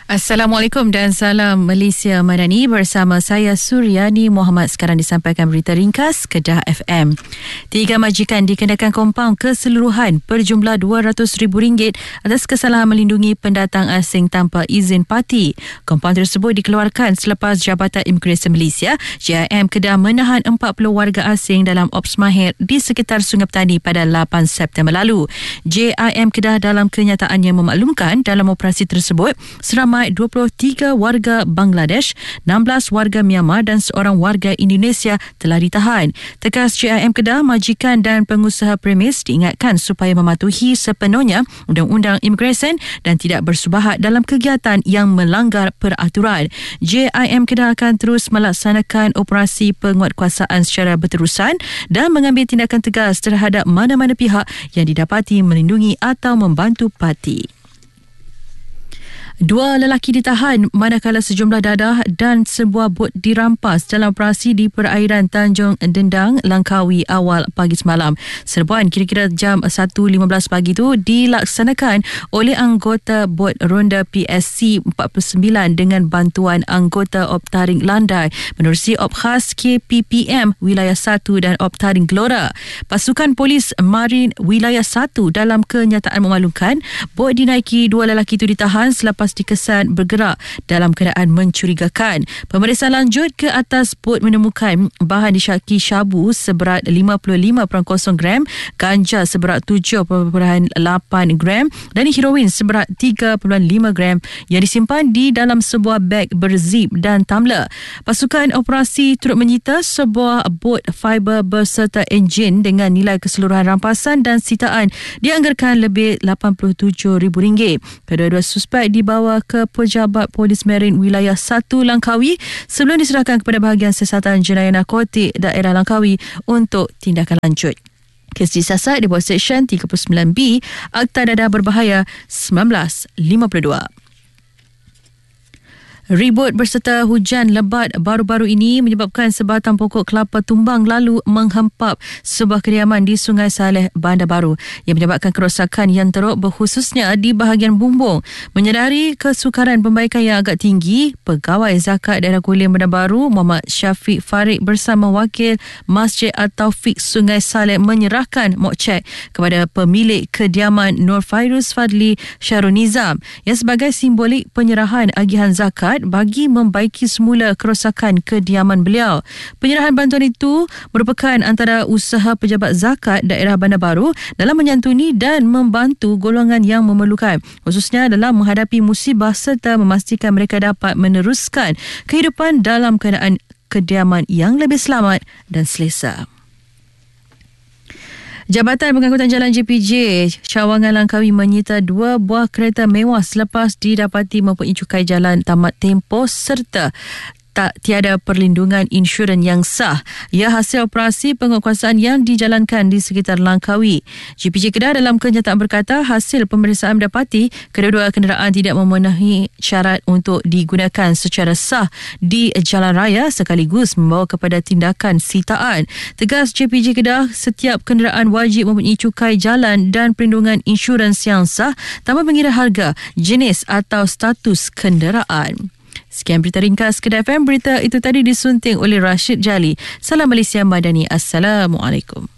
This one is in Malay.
Assalamualaikum dan salam Malaysia Madani, bersama saya Suryani Muhammad. Sekarang disampaikan berita ringkas Kedah FM. 3 majikan dikenakan kompaun keseluruhan berjumlah RM200,000 atas kesalahan melindungi pendatang asing tanpa izin parti. Kompaun tersebut dikeluarkan selepas Jabatan Imigresen Malaysia JIM Kedah menahan 40 warga asing dalam Ops Mahir di sekitar Sungai Petani pada 8 September lalu. JIM Kedah dalam kenyataannya memaklumkan dalam operasi tersebut seramai 23 warga Bangladesh, 16 warga Myanmar dan seorang warga Indonesia telah ditahan. Tegas JIM Kedah, majikan dan pengusaha premis diingatkan supaya mematuhi sepenuhnya Undang-Undang Imigresen dan tidak bersubahat dalam kegiatan yang melanggar peraturan. JIM Kedah akan terus melaksanakan operasi penguatkuasaan secara berterusan dan mengambil tindakan tegas terhadap mana-mana pihak yang didapati melindungi atau membantu parti. 2 lelaki ditahan manakala sejumlah dadah dan sebuah bot dirampas dalam operasi di perairan Tanjung Dendang, Langkawi awal pagi semalam. Serbuan kira-kira jam 1.15 pagi itu dilaksanakan oleh anggota bot Ronda PSC 49 dengan bantuan anggota Optaring Landai menerusi Op Khas KPPM Wilayah 1 dan Optaring Gelora. Pasukan Polis Marin Wilayah 1 dalam kenyataan memaklumkan bot dinaiki 2 lelaki itu ditahan selepas dikesan bergerak dalam keadaan mencurigakan. Pemeriksaan lanjut ke atas bot menemukan bahan disyaki syabu seberat 55.0 gram, ganja seberat 7.8 gram dan heroin seberat 3.5 gram yang disimpan di dalam sebuah beg berzip dan tumbler. Pasukan operasi turut menyita sebuah bot fiber berserta enjin dengan nilai keseluruhan rampasan dan sitaan dianggarkan lebih RM87,000. Kedua-dua suspek dibawa ke Pejabat Polis Marin Wilayah 1 Langkawi sebelum diserahkan kepada bahagian siasatan jenayah narkotik daerah Langkawi untuk tindakan lanjut. Kes disiasat di bawah Seksyen 39B Akta Dadah Berbahaya 1952. Ribut berserta hujan lebat baru-baru ini menyebabkan sebatang pokok kelapa tumbang lalu menghempap sebuah kediaman di Sungai Saleh, Bandar Baru yang menyebabkan kerosakan yang teruk berkhususnya di bahagian bumbung. Menyedari kesukaran pembaikan yang agak tinggi, Pegawai Zakat Daerah Kulim Bandar Baru Muhammad Syafiq Farid bersama Wakil Masjid At-Taufiq Sungai Saleh menyerahkan mokcek kepada pemilik kediaman Nur Fairuz Fadli Syarul Nizam yang sebagai simbolik penyerahan agihan zakat bagi membaiki semula kerosakan kediaman beliau. Penyerahan bantuan itu merupakan antara usaha pejabat zakat daerah Bandar Baru dalam menyantuni dan membantu golongan yang memerlukan, khususnya dalam menghadapi musibah serta memastikan mereka dapat meneruskan kehidupan dalam keadaan kediaman yang lebih selamat dan selesa. Jabatan Pengangkutan Jalan JPJ Cawangan Langkawi menyita 2 buah kereta mewah selepas didapati mempunyai cukai jalan tamat tempoh serta tiada perlindungan insurans yang sah. Ia hasil operasi penguatkuasaan yang dijalankan di sekitar Langkawi. JPJ Kedah dalam kenyataan berkata hasil pemeriksaan mendapati kedua-dua kenderaan tidak memenuhi syarat untuk digunakan secara sah di jalan raya sekaligus membawa kepada tindakan sitaan. Tegas JPJ Kedah, setiap kenderaan wajib mempunyai cukai jalan dan perlindungan insurans yang sah tanpa mengira harga, jenis atau status kenderaan. Sekian berita ringkas Kedah FM. Berita itu tadi disunting oleh Rashid Jali. Salam Malaysia Madani. Assalamualaikum.